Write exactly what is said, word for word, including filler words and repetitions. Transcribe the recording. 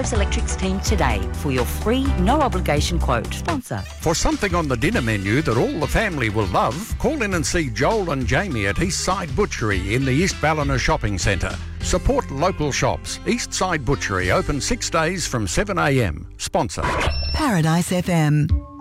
Coast Electric's team today for your free, no-obligation quote. Sponsor. For something on the dinner menu that all the family will love, call in and see Joel and Jamie at Eastside Butchery in the East Ballina Shopping Centre. Support local shops. Eastside Butchery open six days from seven a m. Sponsor. Paradise F M.